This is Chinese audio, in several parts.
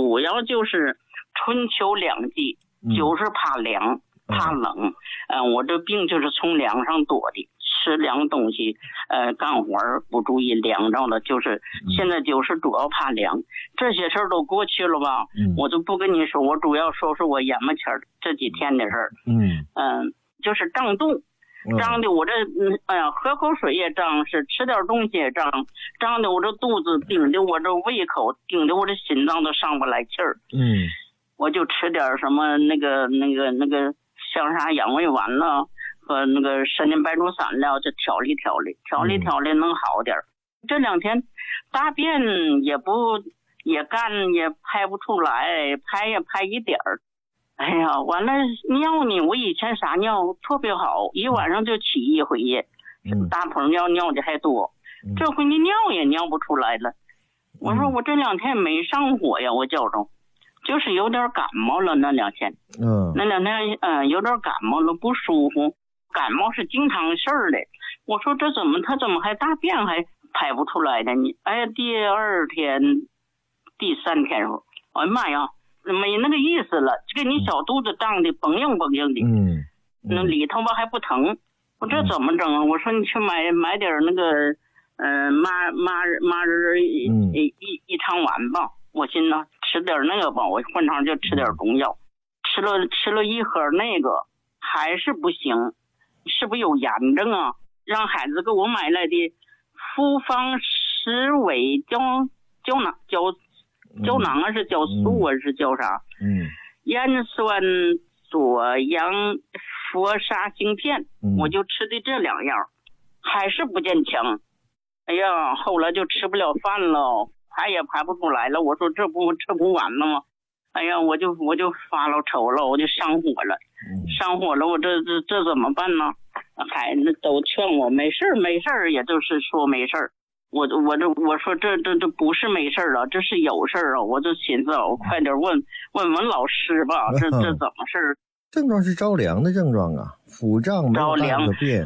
主要就是春秋两季，就是怕凉怕冷。我这病就是从凉上躲的，吃凉东西，干活不注意凉着了，就是现在就是主要怕凉。这些事儿都过去了吧，我就不跟你说，我主要说说我眼巴前这几天的事儿。就是胀肚，胀的我这喝口水也胀，是吃点东西也胀，胀的我这肚子顶的我这胃口，顶的我这心脏都上不来气儿。我就吃点什么那个像啥养胃丸了和那个参苓白术散了，就调理能好点。这两天大便也干也排不出来，排也排一点儿。哎呀，完了尿呢，我以前撒尿特别好，一晚上就起一回夜，大盆尿的还多，这回你尿也尿不出来了。我说我这两天没上火呀，我觉着就是有点感冒了，那两天有点感冒了，不舒服，感冒是经常事儿的。我说他怎么还大便还排不出来呢？第二天第三天说，哎妈呀，没那个意思了，这个你小肚子胀的蹦硬蹦硬的，那里头吧还不疼，我这怎么整啊？我说你去买点那个麻仁一汤丸吧，我寻思吃点那个吧，我换上就吃点中药，吃了一盒那个还是不行，是不是有炎症啊？让孩子给我买来的复方十尾胶囊啊，是胶素啊，是叫啥？盐酸左阳佛沙星片，我就吃的这两样，还是不见强。哎呀，后来就吃不了饭了，排也排不出来了。我说这不完了吗？哎呀，我就发了愁了，我就上火了，我这怎么办呢？孩子都劝我没事儿，也就是说没事儿。我说这不是没事儿了，这是有事儿啊！我就寻思我快点问老师吧，这怎么事儿？ 症状是着凉的症状啊，腹胀没有大可便。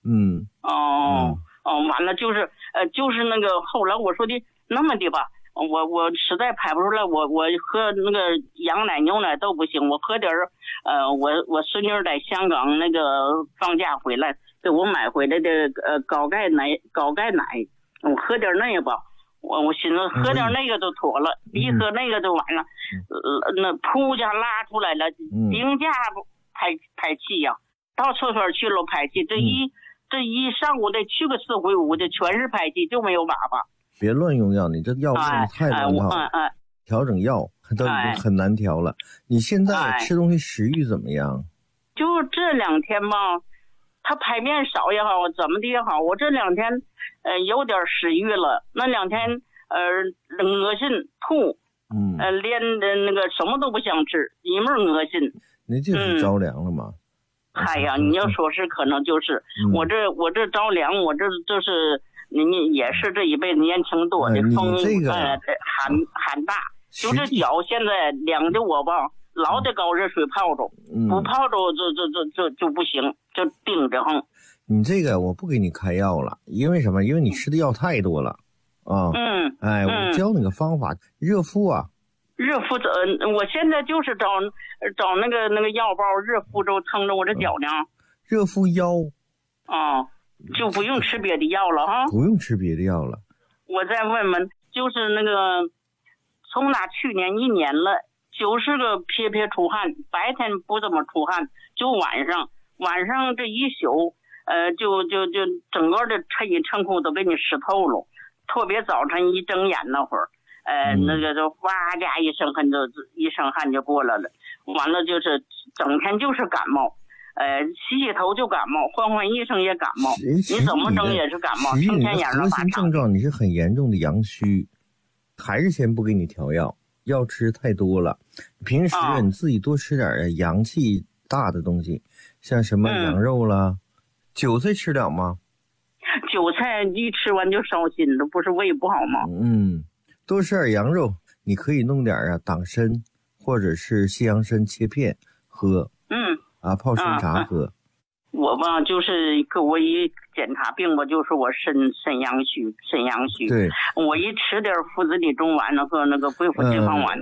完了就是那个后来我说的那么的吧，我实在排不出来，我喝那个羊奶牛奶都不行，我喝点我孙女在香港那个放假回来给我买回来的高钙奶，我喝点那个吧，我寻思喝点那个就妥了，一喝那个就完了，那噗家拉出来了，顶架排气呀，到厕所去了排气，这一上午得去个4回5的，全是排气，就没有粑粑。 别乱用药，你这药物太乱套了。调整药都已经很难调了。你现在吃东西食欲怎么样？ 就这两天吧，他排便少也好，怎么的也好，我这两天有点食欲了。那两天恶心吐，连那个什么都不想吃，一门恶心。 那就是着凉了吗？ 哎呀，你要说是可能就是我这着凉，我这就是你也是这一辈子年轻多的风，寒大，就这脚现在凉的我吧，老得高热水泡着，不泡着就不行，就顶着横。 你这个我不给你开药了，因为什么？因为你吃的药太多了啊。我教你个方法，热敷啊。 热敷我现在就是找那个药包，热敷着撑着我这脚呢。 热敷腰。 就不用吃别的药了哈。 不用吃别的药了。 我再问问，就是那个从哪去年1年了，就是个撇出汗，白天不怎么出汗，就晚上这一宿，就整个的衬裤都给你湿透了，特别早晨一睁眼那会儿。那个就哗家一身汗就过来了，完了就是整天就是感冒，洗头就感冒，换衣裳也感冒，你怎么整也是感冒，成天眼上发烫。 症状你是很严重的阳虚，还是先不给你调药，药吃太多了。平时你自己多吃点阳气大的东西，像什么羊肉啦，韭菜吃了吗？ 韭菜一吃完就烧心了，不是胃不好吗？ 多吃点羊肉，你可以弄点党参或者是西洋参切片喝，泡参茶喝。 我吧就是给我一检查病吧，就是我肾阳虚。 对， 我一吃点附子理中丸和那个桂附地黄丸